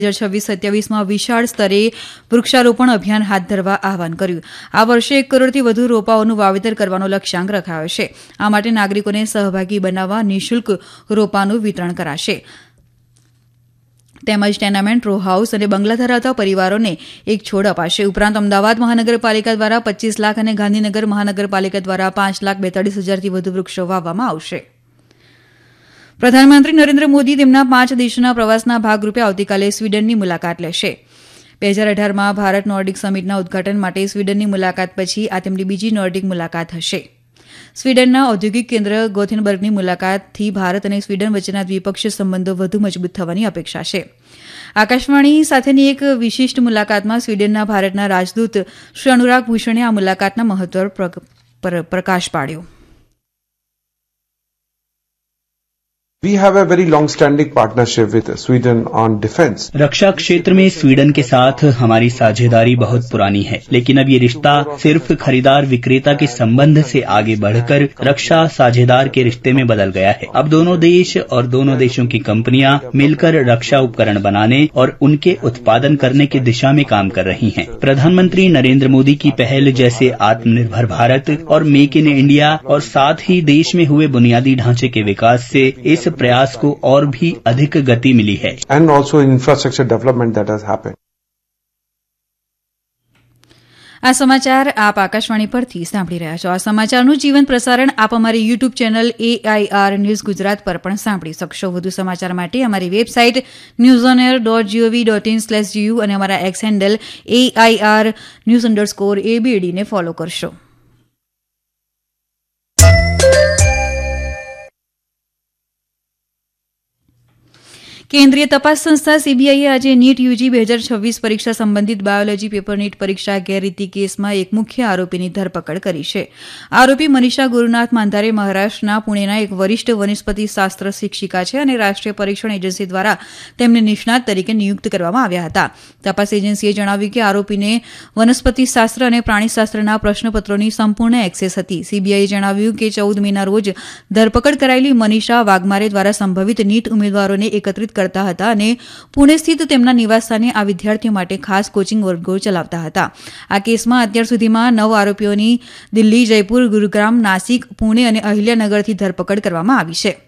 2026-27માં વિશાળ સ્તરે વૃક્ષારોપણ અભિયાન હાથ ધરવા આહવાન કર્યું. આ વર્ષે 1 કરોડથી વધુ રોપાઓનું વાવેતર કરવાનો લક્ષ્યાંક રખાયો છે. આ માટે નાગરિકોને સહભાગી બનાવવા નિઃશુલ્ક રોપાનું વિતરણ કરાશે. તેમજ ટેનામેન્ટ, રો હાઉસ અને બંગલા ધરાવતા પરિવારોને એક છોડ અપાશે. ઉપરાંત અમદાવાદ મહાનગરપાલિકા દ્વારા 25 લાખ અને ગાંધીનગર મહાનગરપાલિકા દ્વારા 5,42,000થી વધુ વૃક્ષો વાવવામાં આવશે. પ્રધાનમંત્રી નરેન્દ્ર મોદી તેમના 5 દેશોના પ્રવાસના ભાગરૂપે આવતીકાલે સ્વીડનની મુલાકાત લેશે. 2018માં ભારત નોર્ડિક સમિટના ઉદઘાટન માટે સ્વીડનની મુલાકાત પછી આ તેમની બીજી નોર્ડિક મુલાકાત હશે. સ્વીડનના ઔદ્યોગિક કેન્દ્ર ગોથેનબર્ગની મુલાકાતથી ભારત અને સ્વીડન વચ્ચેના દ્વિપક્ષીય સંબંધો વધુ મજબૂત થવાની અપેક્ષા છે. આકાશવાણી સાથેની એક વિશિષ્ટ મુલાકાતમાં સ્વીડનના ભારતના રાજદૂત શ્રી અનુરાગ ભૂષણે આ મુલાકાતના મહત્વ પર પ્રકાશ પાડ્યો. We have a very long-standing partnership with Sweden on defense. रक्षा क्षेत्र में स्वीडन के साथ हमारी साझेदारी बहुत पुरानी है, लेकिन अब ये रिश्ता सिर्फ खरीदार विक्रेता के संबंध से आगे बढ़कर रक्षा साझेदार के रिश्ते में बदल गया है. अब दोनों देश और दोनों देशों की कंपनियां मिलकर रक्षा उपकरण बनाने और उनके उत्पादन करने की दिशा में काम कर रही हैं. प्रधानमंत्री नरेंद्र मोदी की पहल जैसे आत्मनिर्भर भारत और मेक इन इंडिया और साथ ही देश में हुए बुनियादी ढांचे के विकास से इस प्रयास को और भी अधिक गति मिली है. And also infrastructure development that has happened. આ સમાચાર આપ આકાશવાણી પરથી સાંભળી રહ્યા છો. આ સમાચારનું જીવંત પ્રસારણ આપ અમારી YouTube channel AIR news Gujarat પર પણ સાંભળી શકશો. વધુ સમાચાર માટે અમારી વેબસાઇટ newsonair.gov.in/du અને અમારા એક્સ હેન્ડલ AIR_news_ABD ને ફોલો કરશો. કેન્દ્રીય તપાસ સંસ્થા સીબીઆઈએ આજે નીટ યુજી 2026 પરીક્ષા સંબંધિત બાયોલોજી પેપર નીટ પરીક્ષા ગેરરીતિ કેસમાં એક મુખ્ય આરોપીની ધરપકડ કરી છે. આરોપી મનીષા ગુરુનાથ માંધારે મહારાષ્ટ્રના પુણેના એક વરિષ્ઠ વનસ્પતિ શાસ્ત્ર શિક્ષિકા છે અને રાષ્ટ્રીય પરીક્ષણ એજન્સી દ્વારા તેમને નિષ્ણાત તરીકે નિયુક્ત કરવામાં આવ્યા હતા. તપાસ એજન્સીએ જણાવ્યું કે આરોપીને વનસ્પતિ શાસ્ત્ર અને પ્રાણીશાસ્ત્રના પ્રશ્નપત્રોની સંપૂર્ણ એક્સેસ હતી. સીબીઆઈએ જણાવ્યું કે 14 મેના રોજ ધરપકડ કરાયેલી મનીષા વાઘમારે દ્વારા સંભવિત નીટ ઉમેદવારોને એકત્રિત કરતા હતા અને પુણે સ્થિત તેમના નિવાસસ્થાને આ વિદ્યાર્થીઓ માટે ખાસ કોચિંગ વર્ગો ચલાવતા હતા. આ કેસમાં અત્યાર સુધીમાં 9 આરોપીઓની દિલ્હી, જયપુર, ગુરુગ્રામ, નાસિક, પુણે અને અહિલ્યાનગરથી ધરપકડ કરવામાં આવી છે.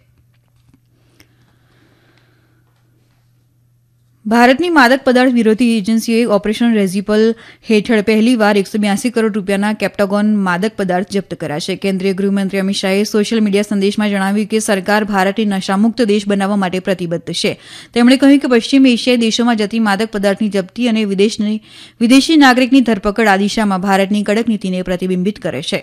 ભારતની માદક પદાર્થ વિરોધી એજન્સીએ ઓપરેશન રેઝિપલ હેઠળ પહેલીવાર 182 કરોડ રૂપિયાના કેપ્ટાગોન માદક પદાર્થ જપ્ત કર્યા છે. કેન્દ્રીય ગૃહમંત્રી અમિત શાહે સોશિયલ મીડિયા સંદેશમાં જણાવ્યું કે સરકાર ભારતને નશામુક્ત દેશ બનાવવા માટે પ્રતિબદ્ધ છે. તેમણે કહ્યું કે પશ્ચિમ એશિયાઈ દેશોમાં જતી માદક પદાર્થની જપ્તી અને વિદેશી નાગરિકની ધરપકડ આ દિશામાં ભારતની કડક નીતિને પ્રતિબિંબિત કરે છે.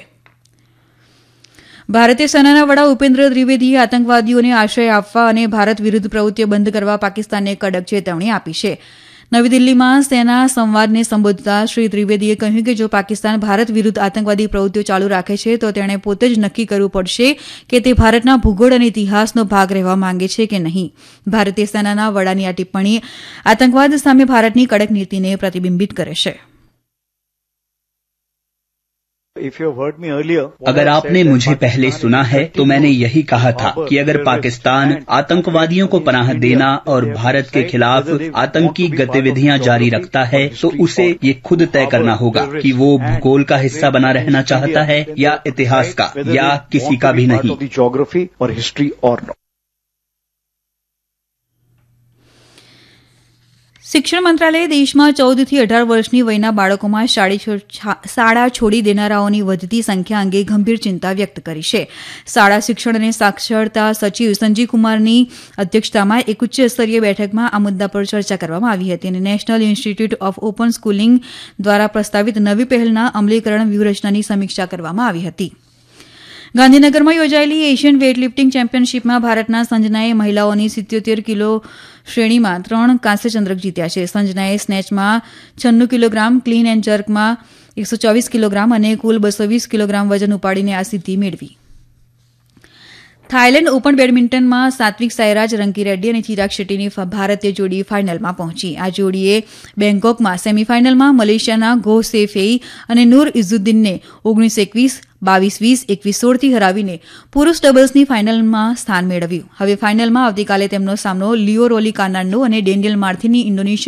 ભારતીય સેનાના વડા ઉપેન્દ્ર ત્રિવેદીએ આતંકવાદીઓને આશ્રય આપવા અને ભારત વિરુદ્ધ પ્રવૃત્તિઓ બંધ કરવા પાકિસ્તાનને કડક ચેતવણી આપી છે. નવી દિલ્હીમાં સેના સંવાદને સંબોધતા શ્રી ત્રિવેદીએ કહ્યું કે જો પાકિસ્તાન ભારત વિરુદ્ધ આતંકવાદી પ્રવૃત્તિઓ ચાલુ રાખે છે તો તેણે પોતે જ નક્કી કરવું પડશે કે તે ભારતના ભૂગોળ અને ઇતિહાસનો ભાગ રહેવા માંગે છે કે નહીં. ભારતીય સેનાના વડાની આ ટિપ્પણી આતંકવાદ સામે ભારતની કડક નીતિને પ્રતિબિંબિત કરે છે. अगर आपने मुझे पहले सुना है तो मैंने यही कहा था कि अगर पाकिस्तान आतंकवादियों को पनाह देना और भारत के खिलाफ आतंकी गतिविधियां जारी रखता है तो उसे ये खुद तय करना होगा कि वो भूगोल का हिस्सा बना रहना चाहता है या इतिहास का या किसी का भी नहीं. શિક્ષણ મંત્રાલયે દેશમાં 14 થી 18 વર્ષની વયના બાળકોમાં શાળા છોડી દેનારાઓની વધતી સંખ્યા અંગે ગંભીર ચિંતા વ્યક્ત કરી છે. શાળા શિક્ષણ અને સાક્ષરતા સચિવ સંજીવ કુમારની અધ્યક્ષતામાં એક ઉચ્ચ સ્તરીય બેઠકમાં આ મુદ્દા પર ચર્ચા કરવામાં આવી હતી અને national institute of open schooling દ્વારા પ્રસ્તાવિત નવી પહેલના અમલીકરણ વ્યૂહરચનાની સમીક્ષા કરવામાં આવી હતી. ગાંધીનગરમાં યોજાયેલી એશિયન વેઇટલિફ્ટિંગ ચેમ્પિયનશીપમાં ભારતના સંજનાએ મહિલાઓની 77 કિલો શ્રેણીમાં 3 કાંસ્ય ચંદ્રક જીત્યા છે. સંજનાએ સ્નેચમાં 96 કિલોગ્રામ, ક્લીન એન્ડ જર્કમાં 124 કિલોગ્રામ અને કુલ 220 કિલોગ્રામ વજન ઉપાડીને આ સિદ્ધિ મેળવી. થાઇલેન્ડ ઓપન બેડમિન્ટનમાં સાત્વિક સાઈરાજ, રંકીરેડ્ડી અને ચિરાગ શેટ્ટીની ભારતીય જોડી ફાઇનલમાં પહોંચી. આ જોડીએ બેંકોકમાં સેમીફાઇનલમાં મલેશિયાના ગો સેફેઈ અને નૂર ઇઝુદ્દીનને 19-21, 22-20, 21-16થી હરાવીને પુરૂષ ડબલ્સની ફાઇનલમાં સ્થાન મેળવ્યું. હવે ફાઇનલમાં આવતીકાલે તેમનો સામનો લિયો રોલિકાનાન્ડો અને ડેનિયલ માર્થિની ઇન્ડોનેશિયન